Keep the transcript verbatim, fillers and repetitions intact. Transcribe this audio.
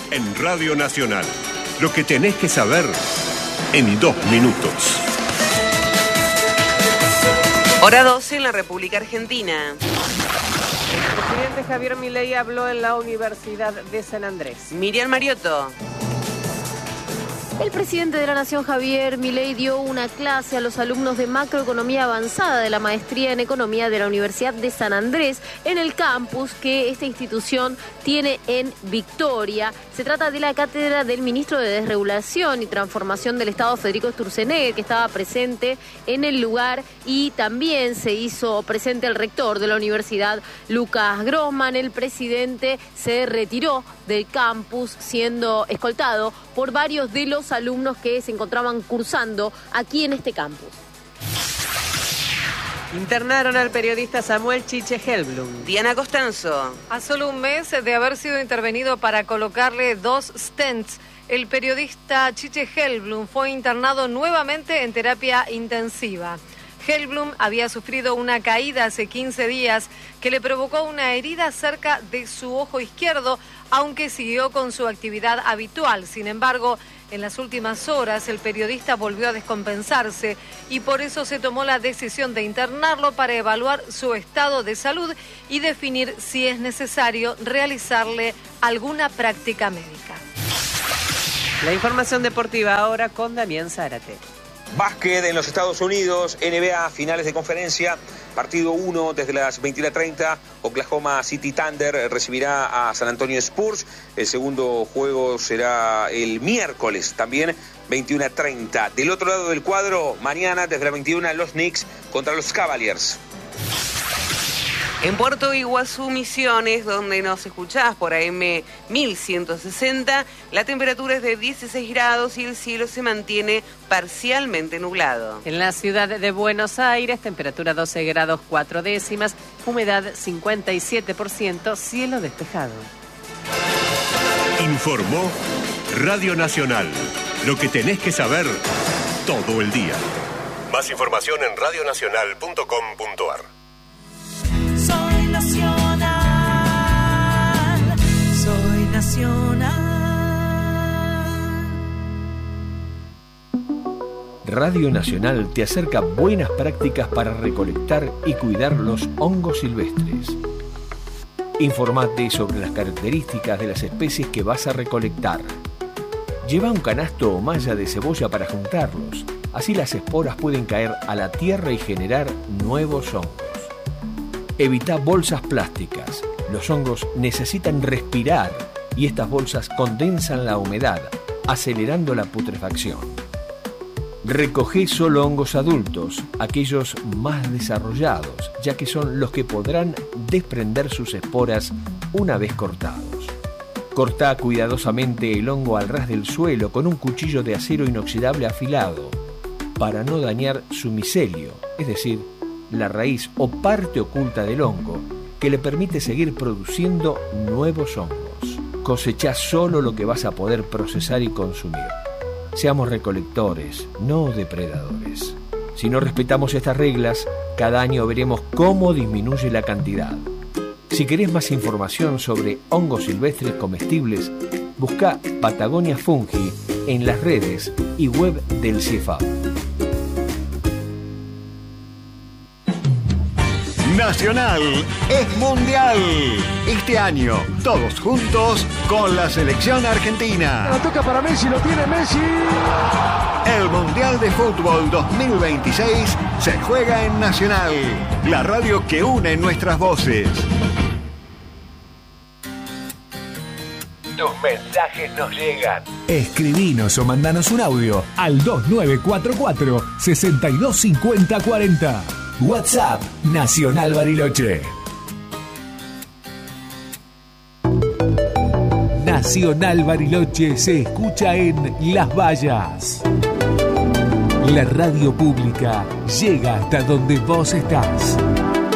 en Radio Nacional. Lo que tenés que saber en dos minutos. Hora doce en la República Argentina. El presidente Javier Milei habló en la Universidad de San Andrés. Miriam Mariotto. El presidente de la Nación, Javier Milei, dio una clase a los alumnos de macroeconomía avanzada de la maestría en economía de la Universidad de San Andrés en el campus que esta institución tiene en Victoria. Se trata de la cátedra del ministro de Desregulación y Transformación del Estado, Federico Sturzenegger, que estaba presente en el lugar, y también se hizo presente el rector de la universidad, Lucas Grossman. El presidente se retiró del campus siendo escoltado por varios de los alumnos que se encontraban cursando aquí en este campus. Internaron al periodista Samuel Chiche Helblum. Diana Costanzo. A solo un mes de haber sido intervenido para colocarle dos stents, el periodista Chiche Helblum fue internado nuevamente en terapia intensiva. Helblum había sufrido una caída hace quince días que le provocó una herida cerca de su ojo izquierdo, aunque siguió con su actividad habitual. Sin embargo, en las últimas horas el periodista volvió a descompensarse y por eso se tomó la decisión de internarlo para evaluar su estado de salud y definir si es necesario realizarle alguna práctica médica. La información deportiva ahora con Damián Zárate. Básquet en los Estados Unidos, N B A, finales de conferencia, partido uno desde las veintiuna treinta, Oklahoma City Thunder recibirá a San Antonio Spurs, el segundo juego será el miércoles, también veintiuna treinta. Del otro lado del cuadro, mañana desde las veintiuna, los Knicks contra los Cavaliers. En Puerto Iguazú, Misiones, donde nos escuchás por A M mil ciento sesenta, la temperatura es de dieciséis grados y el cielo se mantiene parcialmente nublado. En la ciudad de Buenos Aires, temperatura doce grados cuatro décimas, humedad cincuenta y siete por ciento, cielo despejado. Informó Radio Nacional. Lo que tenés que saber todo el día. Más información en radio nacional punto com punto a r. Soy nacional, soy nacional. Radio Nacional te acerca buenas prácticas para recolectar y cuidar los hongos silvestres. Informate sobre las características de las especies que vas a recolectar. Lleva un canasto o malla de cebolla para juntarlos. Así las esporas pueden caer a la tierra y generar nuevos hongos. Evita bolsas plásticas. Los hongos necesitan respirar y estas bolsas condensan la humedad, acelerando la putrefacción. Recogé solo hongos adultos, aquellos más desarrollados, ya que son los que podrán desprender sus esporas una vez cortados. Cortá cuidadosamente el hongo al ras del suelo con un cuchillo de acero inoxidable afilado, para no dañar su micelio, es decir, la raíz o parte oculta del hongo, que le permite seguir produciendo nuevos hongos. Cosechá solo lo que vas a poder procesar y consumir. Seamos recolectores, no depredadores. Si no respetamos estas reglas, cada año veremos cómo disminuye la cantidad. Si querés más información sobre hongos silvestres comestibles, busca Patagonia Fungi en las redes y web del C I E F A P. Nacional es mundial. Este año, todos juntos con la selección argentina. La toca para Messi, lo tiene Messi. El Mundial de Fútbol dos mil veintiséis se juega en Nacional, la radio que une nuestras voces. Tus mensajes nos llegan. Escribinos o mandanos un audio al dos nueve cuatro cuatro, seis dos cinco cero cuatro cero. WhatsApp Nacional Bariloche. Nacional Bariloche se escucha en Las Vallas. La radio pública llega hasta donde vos estás.